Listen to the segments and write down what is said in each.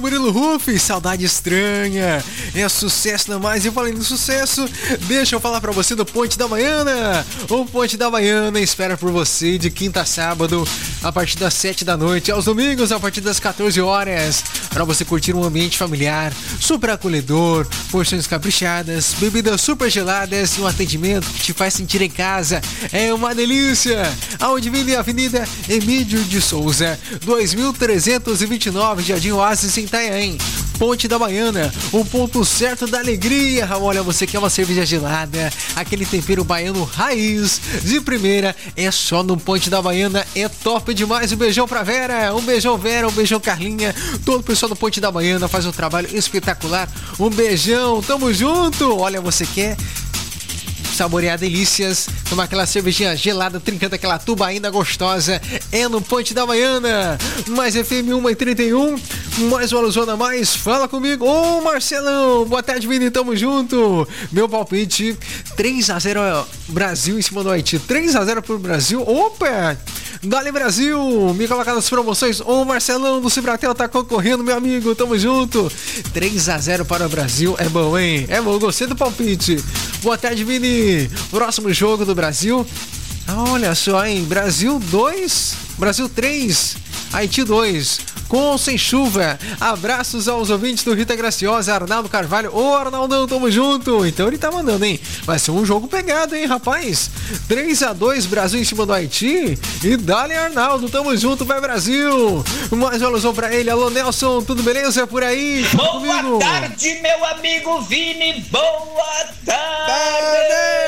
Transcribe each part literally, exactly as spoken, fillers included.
Murilo Rufi, Saudade Estranha, é sucesso na mais. E falando em sucesso, deixa eu falar pra você do Ponte da Baiana. O Ponte da Baiana espera por você de quinta a sábado, a partir das sete da noite, aos domingos, a partir das quatorze horas, pra você curtir um ambiente familiar, super acolhedor, porções caprichadas, bebidas super geladas e um atendimento que te faz sentir em casa. É uma delícia! Aonde vem a Avenida Emílio de Souza, dois mil trezentos e vinte e nove, Jardim Oásis, em Itanhaém. Ponte da Baiana, o ponto certo da alegria. Olha, você quer uma cerveja gelada, aquele tempero baiano raiz, de primeira, é só no Ponte da Baiana, é top demais. Um beijão pra Vera, um beijão Vera, um beijão Carlinha, todo o pessoal do Ponte da Baiana faz um trabalho espetacular. Um beijão, tamo junto. Olha, você quer saborear delícias, tomar aquela cervejinha gelada, trincando aquela tubaína gostosa, é no Ponte da Baiana. Mais F M uma e trinta e um, mais uma Luzona mais, fala comigo. Ô Marcelão, boa tarde, Vini, tamo junto. Meu palpite, três a zero Brasil em cima do Haiti, três a zero pro Brasil. Opa, dale Brasil, me coloca nas promoções. Ô Marcelão do Cibratel tá concorrendo, meu amigo, tamo junto. três a zero para o Brasil, é bom, hein? É bom, gostei do palpite. Boa tarde, Vini. Próximo jogo do Brasil. Olha só, hein? Brasil dois, Brasil três, Haiti dois. Com ou sem chuva. Abraços aos ouvintes do Rita Graciosa, Arnaldo Carvalho. Ô Arnaldão, tamo junto. Então ele tá mandando, hein? Vai ser um jogo pegado, hein, rapaz? três a dois, Brasil em cima do Haiti. E dale, Arnaldo, tamo junto, vai Brasil. Mais uma alusão pra ele. Alô, Nelson, tudo beleza por aí? Boa comigo. Tarde, meu amigo Vini. Boa tarde.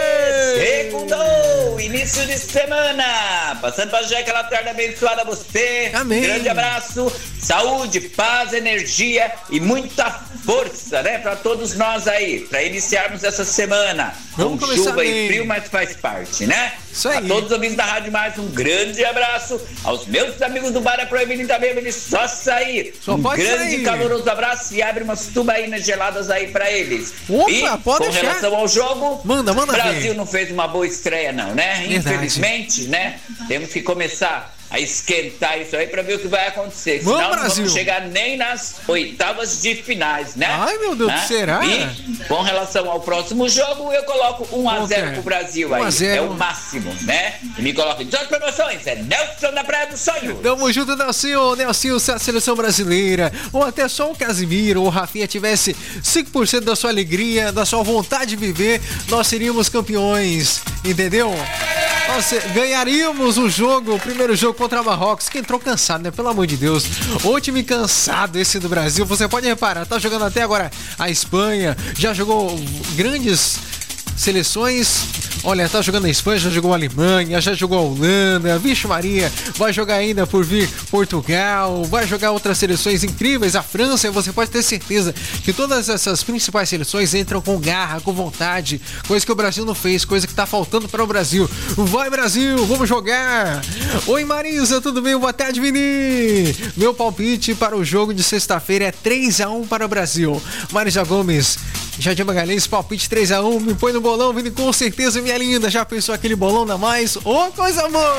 Segundou, início de semana. Passando pra já aquela tarde abençoada a você. Amém. Grande abraço. Saúde, paz, energia e muita força, né, para todos nós aí, para iniciarmos essa semana. Vamos com chuva bem. E frio, mas faz parte, né? Isso aí. A todos os ouvintes da Rádio Mais, um grande abraço. Aos meus amigos do Bar é proibido também, eles só sair. Só um pode grande sair. Caloroso abraço e abre umas tubaínas geladas aí para eles. Opa, e pode com deixar. relação ao jogo, manda, manda o Brasil ver. não fez uma boa estreia não, né? Verdade. Infelizmente, né? Temos que começar a esquentar isso aí pra ver o que vai acontecer. Vamos, Senão não Brasil. vamos chegar nem nas oitavas de finais, né? Ai, meu Deus, né? será? E com relação ao próximo jogo, eu coloco um a zero Okay. pro Brasil um a aí. zero. É o máximo, né? E me coloca em todas as promoções. É Nelson da Praia do Sonho. Tamo junto, Nelsinho, Nelsinho, se a seleção brasileira, ou até só o Casimiro ou o Rafinha tivesse cinco por cento da sua alegria, da sua vontade de viver, nós seríamos campeões, entendeu? Nós ganharíamos o jogo, o primeiro jogo contra Marrocos, que entrou cansado, né? Pelo amor de Deus. O time cansado esse do Brasil, você pode reparar, tá jogando até agora a Espanha, já jogou grandes seleções. Olha, tá jogando a Espanha, já jogou a Alemanha, já jogou a Holanda, vixe Maria, vai jogar ainda por vir Portugal, vai jogar outras seleções incríveis, a França, você pode ter certeza que todas essas principais seleções entram com garra, com vontade, coisa que o Brasil não fez, coisa que tá faltando para o Brasil. Vai Brasil, vamos jogar! Oi Marisa, tudo bem? Boa tarde, Vini! Meu palpite para o jogo de sexta-feira é três a um para o Brasil. Marisa Gomes, Jardim Magalhães, palpite três a um, me põe no bolão, Vini, com certeza, minha linda. Já pensou aquele bolão da mais? Ô, oh, coisa boa!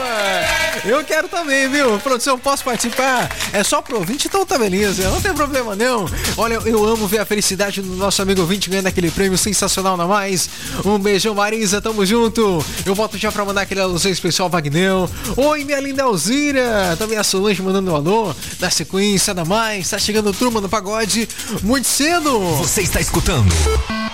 Eu quero também, viu? Produção, posso participar? É só pro ouvinte, então tá beleza, não tem problema não. Olha, eu amo ver a felicidade do nosso amigo ouvinte ganhando aquele prêmio sensacional na mais. Um beijão, Marisa, tamo junto. Eu volto já pra mandar aquele alusão especial, Vagnão. Oi, minha linda Alzira. Também a Solange mandando um alô. Na sequência da mais, tá chegando turma no pagode muito cedo. Você está escutando